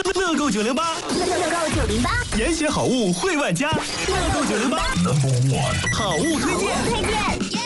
乐购908， 乐购908， 严选好物惠万家，乐购908 No.1好物推荐。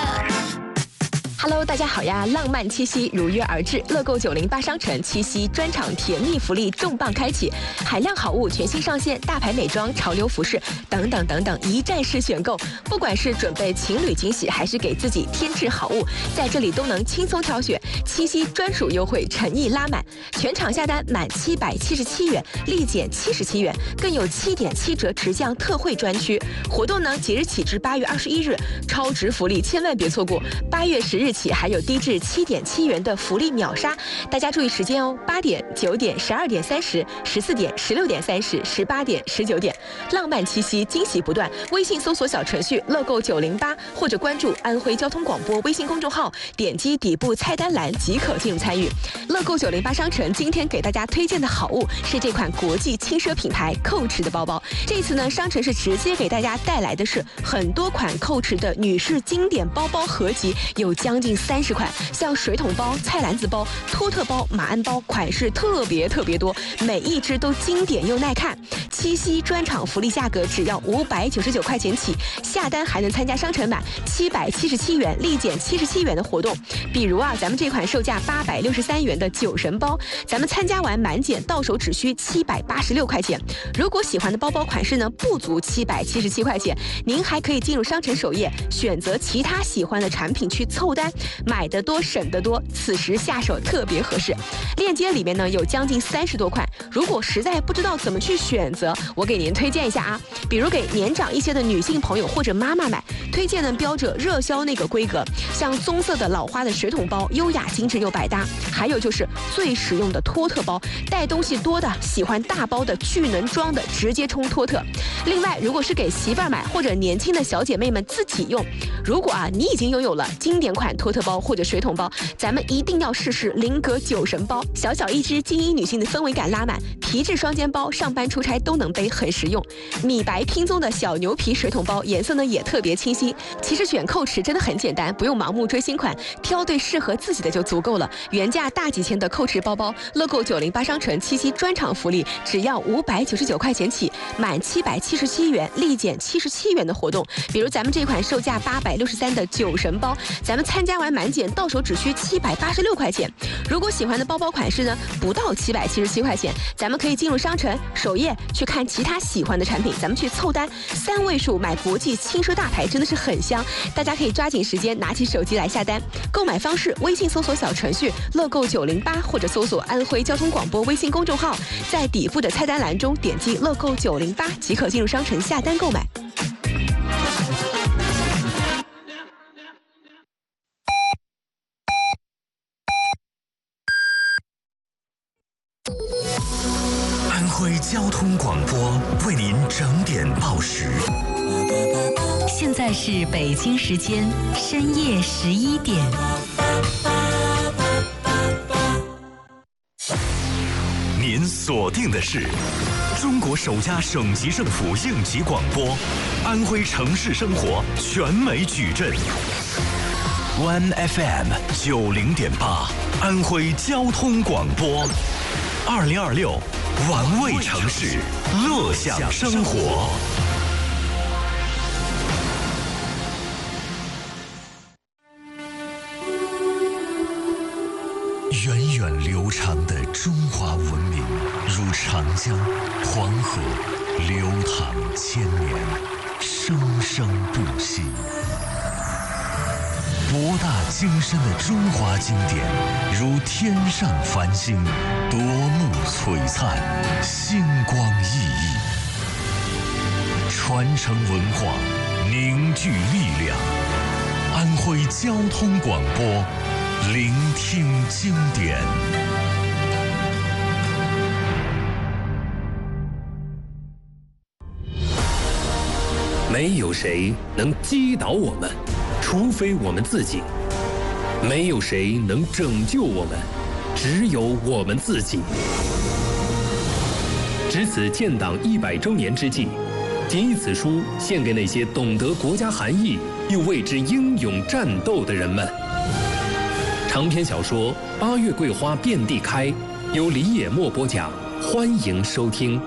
Hello， 大家好呀！浪漫七夕如约而至，乐购908商城七夕专场甜蜜福利重磅开启，海量好物全新上线，大牌美妆、潮流服饰等等等等，一站式选购。不管是准备情侣惊喜，还是给自己添置好物，在这里都能轻松挑选。七夕专属优惠诚意拉满，全场下单满777元，立减77元，更有7.7折直降特惠专区。活动呢，即日起至8月21日，超值福利千万别错过。8月10日起还有低至7.7元的福利秒杀，大家注意时间哦！8点、9点、12点30、14点、16点30、18点、19点，浪漫七夕，惊喜不断。微信搜索小程序乐购908，或者关注安徽交通广播微信公众号，点击底部菜单栏即可进入参与。乐购908商城今天给大家推荐的好物是这款国际轻奢品牌Coach的包包。这次呢，商城是直接给大家带来的是很多款Coach的女士经典包包合集，有将近30款，像水桶包、菜篮子包、托特包、马鞍包，款式特别多，每一只都经典又耐看。七夕专场福利价格只要599块钱起，下单还能参加商城满777元，立减77元的活动。比如啊，咱们这款售价863元的酒神包，咱们参加完满减到手只需786块钱。如果喜欢的包包款式呢不足777块钱，您还可以进入商城首页，选择其他喜欢的产品去凑单，买得多省得多，此时下手特别合适。链接里面呢有将近30多款，如果实在不知道怎么去选择，我给您推荐一下啊。比如给年长一些的女性朋友或者妈妈买，推荐呢标着热销那个规格，像棕色的老花的水桶包，优雅精致又百搭。还有就是最实用的托特包，带东西多的、喜欢大包的、巨能装的，直接冲托特。另外，如果是给媳妇儿买或者年轻的小姐妹们自己用，如果啊你已经拥有了经典款托特包或者水桶包，咱们一定要试试菱格酒神包，小小一只，精英女性的氛围感拉满，皮质双肩包，上班出差都能背，很实用。米白拼宗的小牛皮水桶包，颜色呢也特别清新。其实选Coach真的很简单，不用盲目追新款，挑对适合自己的就足够了。原价大几千的Coach包包，乐购908商城七夕专场福利，只要599块钱起，满777元，立减77元的活动。比如咱们这款售价863的酒神包，咱们参加完满减到手只需786块钱。如果喜欢的包包款式呢不到777块钱，咱们可以进入商城首页去看其他喜欢的产品，咱们去凑单，3位数买国际轻奢大牌真的是很香，大家可以抓紧时间拿起手机来下单。购买方式：微信搜索小程序乐购908，或者搜索安徽交通广播微信公众号，在底部的菜单栏中点击乐购908即可进入商城下单购买。 安徽交通广播为您整点报时。 现在是北京时间深夜11点。 您锁定的是中国首家省级政府应急广播，安徽城市生活全美矩阵。One FM 90.8，安徽交通广播，2026玩味城市，乐享生活。源远流长的中华文明，如长江、黄河，流淌千年，生生不息。博大精深的中华经典，如天上繁星，夺目璀璨，星光熠熠。传承文化，凝聚力量。安徽交通广播，聆听经典。 没有谁能击倒我们，除非我们自己；没有谁能拯救我们，只有我们自己。值此建党100周年之际，谨以此书献给那些懂得国家含义又为之英勇战斗的人们。长篇小说《八月桂花遍地开》 由李野墨播讲，欢迎收听。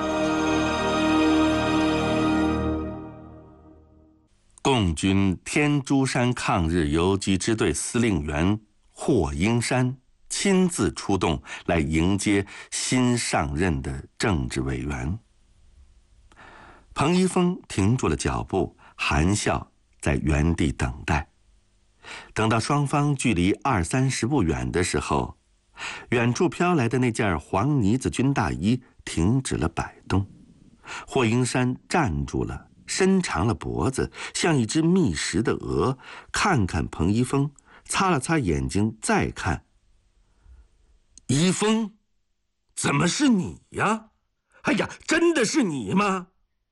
共军天珠山抗日游击支队司令员霍英山亲自出动来迎接新上任的政治委员。彭一峰停住了脚步，含笑在原地等待。等到双方距离20-30步远的时候，远处飘来的那件黄呢子军大衣停止了摆动，霍英山站住了，伸长了脖子，像一只觅食的鹅，看看彭一峰，擦了擦眼睛，再看。一峰，怎么是你呀？哎呀，真的是你吗？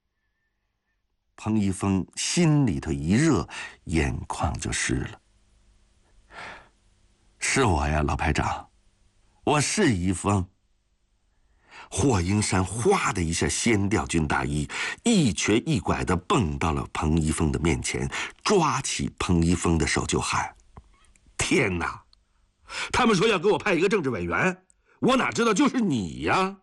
彭一峰心里头一热，眼眶就湿了。是我呀，老排长，我是一峰。霍英山哗的一下掀掉军大衣，一瘸一拐地蹦到了彭一峰的面前，抓起彭一峰的手就喊：天哪！他们说要给我派一个政治委员，我哪知道就是你呀！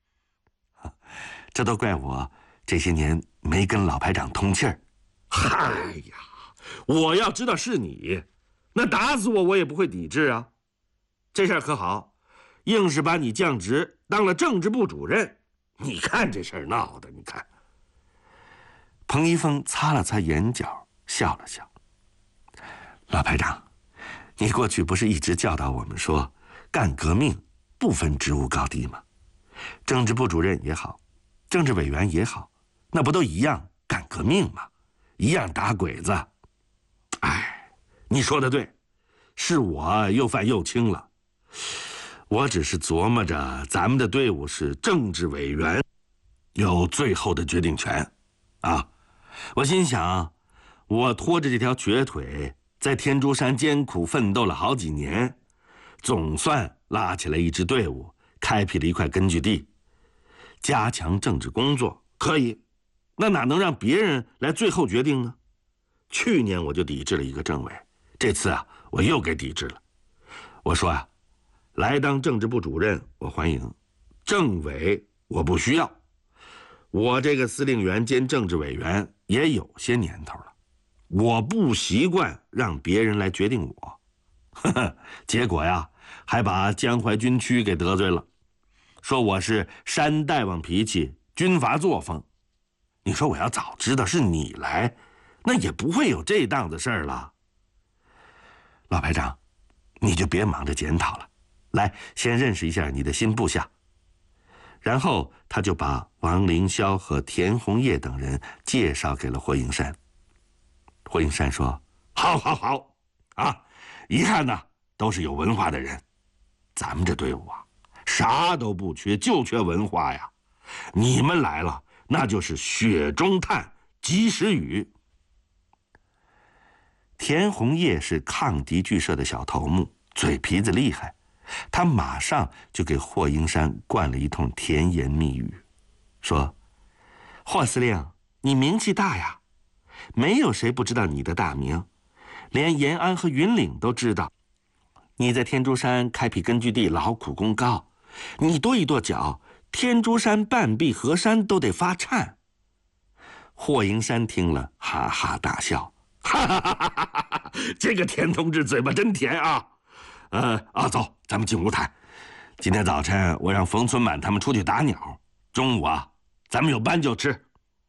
这都怪我这些年没跟老排长通气儿。嗨呀，我要知道是你，那打死我也不会抵制啊。这事儿可好，硬是把你降职当了政治部主任，你看这事儿闹的，你看。彭一峰擦了擦眼角，笑了笑。老排长，你过去不是一直教导我们说，干革命不分职务高低吗？政治部主任也好，政治委员也好，那不都一样干革命吗？一样打鬼子。哎，你说的对，是我又犯又轻了。我只是琢磨着咱们的队伍是政治委员有最后的决定权啊。我心想，我拖着这条瘸腿在天珠山艰苦奋斗了好几年，总算拉起来一支队伍，开辟了一块根据地，加强政治工作可以，那哪能让别人来最后决定呢？去年我就抵制了一个政委，这次啊我又给抵制了。我说啊，来当政治部主任我欢迎，政委我不需要。我这个司令员兼政治委员也有些年头了，我不习惯让别人来决定我。呵呵，结果呀，还把江淮军区给得罪了，说我是山大王脾气，军阀作风。你说我要早知道是你来，那也不会有这档子事儿了。老排长，你就别忙着检讨了，来，先认识一下你的新部下。然后他就把王凌霄和田红叶等人介绍给了霍英山。霍英山说：好好好啊，一看呢都是有文化的人，咱们这队伍啊啥都不缺，就缺文化呀。你们来了，那就是雪中炭，及时雨。田红叶是抗敌剧社的小头目，嘴皮子厉害，他马上就给霍英山灌了一通甜言蜜语，说：霍司令，你名气大呀，没有谁不知道你的大名，连延安和云岭都知道。你在天珠山开辟根据地，劳苦功高，你跺一跺脚，天珠山半壁河山都得发颤。霍英山听了哈哈大笑，哈哈哈哈哈！这个田同志嘴巴真甜啊！走，咱们进屋谈。今天早晨我让冯存满他们出去打鸟，中午啊，咱们有斑鸠吃。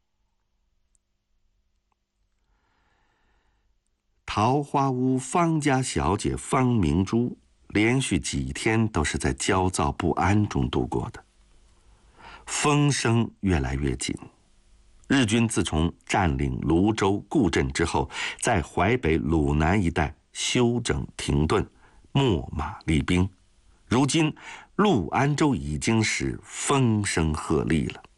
桃花坞方家小姐方明珠连续几天都是在焦躁不安中度过的。风声越来越紧，日军自从占领泸州固镇之后，在淮北鲁南一带休整停顿，秣马厉兵，如今陆安州已经是风声鹤唳了。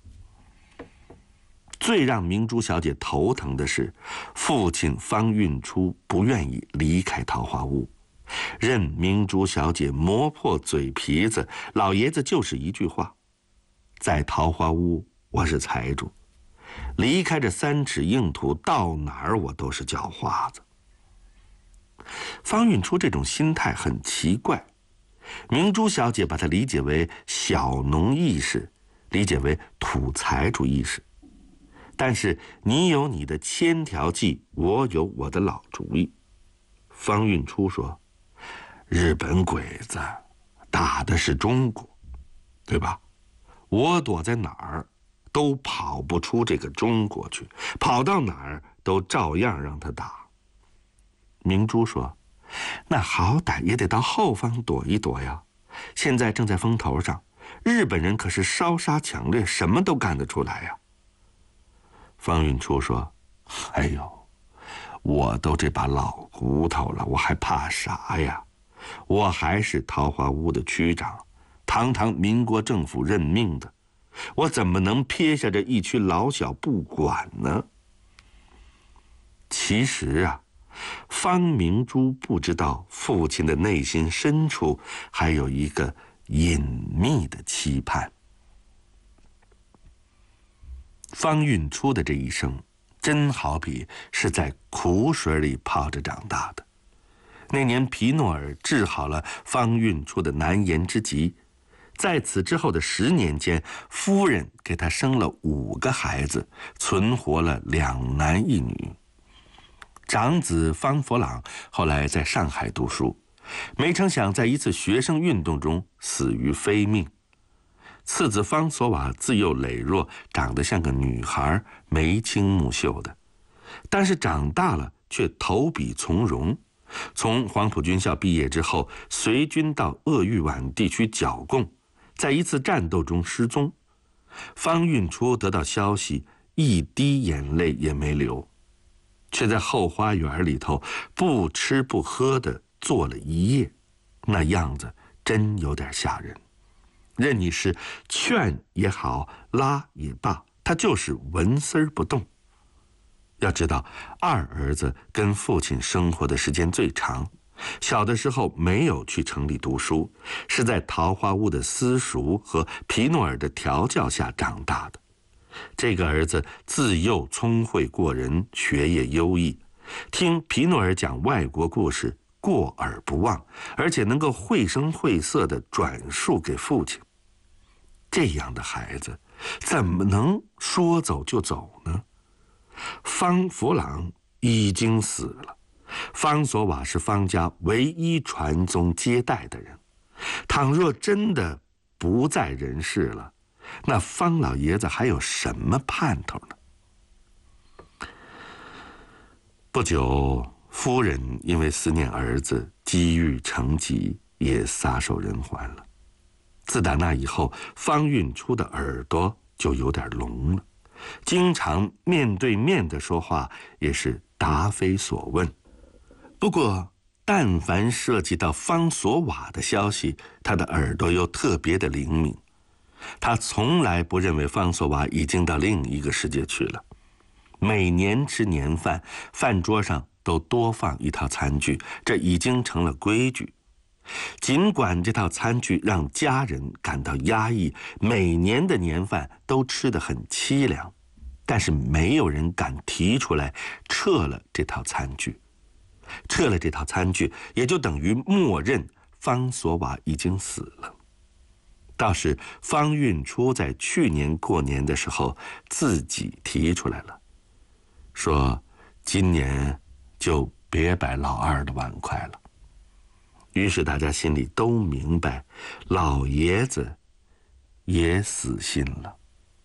最让明珠小姐头疼的是，父亲方运初不愿意离开桃花坞，任明珠小姐磨破嘴皮子，老爷子就是一句话：在桃花坞我是财主，离开这3尺硬土，到哪儿我都是叫花子。方运初这种心态很奇怪， 明珠小姐把它理解为小农意识，理解为土财主意识。但是你有你的千条计，我有我的老主意。方运初说，日本鬼子打的是中国，对吧？我躲在哪儿都跑不出这个中国去，跑到哪儿都照样让他打。明珠说，那好歹也得到后方躲一躲呀，现在正在风头上，日本人可是烧杀抢掠，什么都干得出来呀。方运初说，哎呦，我都这把老骨头了，我还怕啥呀？我还是桃花坞的区长，堂堂民国政府任命的，我怎么能撇下这一群老小不管呢？其实啊，方明珠不知道父亲的内心深处还有一个隐秘的期盼。方运初的这一生，真好比是在苦水里泡着长大的。那年皮诺尔治好了方运初的难言之疾，在此之后的10年间，夫人给他生了5个孩子，存活了2男1女。长子方佛朗后来在上海读书，没成想在一次学生运动中死于非命。次子方索瓦自幼羸弱，长得像个女孩，眉清目秀的，但是长大了却投笔从戎。从黄埔军校毕业之后，随军到鄂豫皖地区剿共，在一次战斗中失踪。方运初得到消息，一滴眼泪也没流，却在后花园里头不吃不喝的坐了1夜，那样子真有点吓人。任你是劝也好，拉也罢，他就是纹丝儿不动。要知道，二儿子跟父亲生活的时间最长，小的时候没有去城里读书，是在桃花坞的私塾和皮诺尔的调教下长大的。这个儿子自幼聪慧过人，学业优异，听皮诺尔讲外国故事过耳不忘，而且能够绘声绘色地转述给父亲。这样的孩子怎么能说走就走呢？方弗朗已经死了，方索瓦是方家唯一传宗接代的人，倘若真的不在人世了，那方老爷子还有什么盼头呢？不久，夫人因为思念儿子，积郁成疾，也撒手人寰了。自打那以后，方运初的耳朵就有点聋了，经常面对面的说话也是答非所问。不过但凡涉及到方索瓦的消息，他的耳朵又特别的灵敏。他从来不认为方索瓦已经到另一个世界去了。每年吃年饭，饭桌上都多放一套餐具，这已经成了规矩。尽管这套餐具让家人感到压抑，每年的年饭都吃得很凄凉，但是没有人敢提出来撤了这套餐具。撤了这套餐具，也就等于默认方索瓦已经死了。倒是方运初在去年过年的时候自己提出来了，说今年就别摆老二的碗筷了。于是大家心里都明白，老爷子也死心了。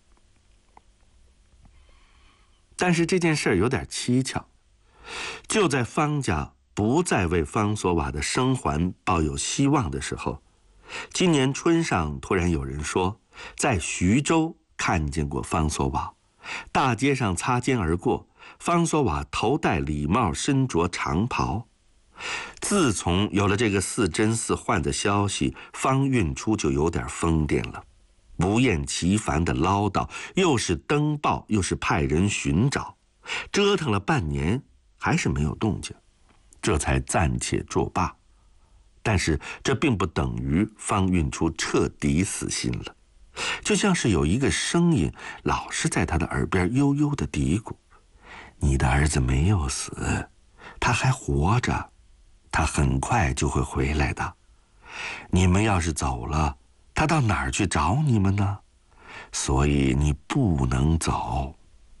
但是这件事有点蹊跷，就在方家不再为方索瓦的生还抱有希望的时候，今年春上突然有人说，在徐州看见过方索瓦，大街上擦肩而过，方索瓦头戴礼帽，身着长袍。自从有了这个似真似幻的消息，方运初就有点疯癫了，不厌其烦的唠叨，又是登报，又是派人寻找，折腾了半年，还是没有动静，这才暂且作罢。但是这并不等于方运初彻底死心了，就像是有一个声音老是在他的耳边悠悠的嘀咕：你的儿子没有死，他还活着，他很快就会回来的。 你们要是走了，他到哪儿去找你们呢？所以你不能走。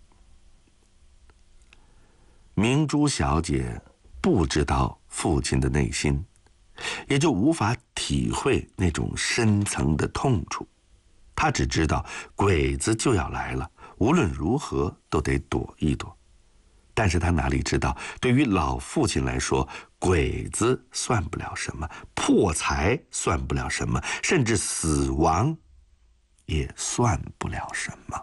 明珠小姐不知道父亲的内心，也就无法体会那种深层的痛楚。她只知道鬼子就要来了，无论如何都得躲一躲。但是她哪里知道，对于老父亲来说，鬼子算不了什么，破财算不了什么，甚至死亡也算不了什么。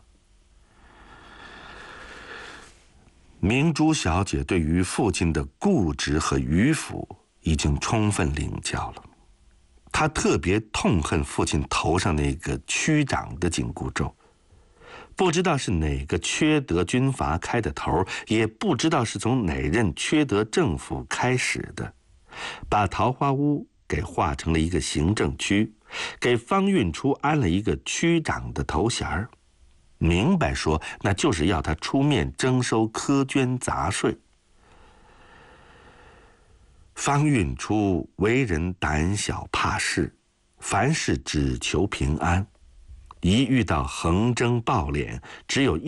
明珠小姐对于父亲的固执和迂腐已经充分领教了，她特别痛恨父亲头上那个区长的紧箍咒，不知道是哪个缺德军阀开的头，也不知道是从哪任缺德政府开始的，把桃花坞给划成了一个行政区，给方运初安了一个区长的头衔儿，明白说那就是要他出面征收苛捐杂税。方运初为人胆小怕事，凡事只求平安，一遇到横征暴敛，只有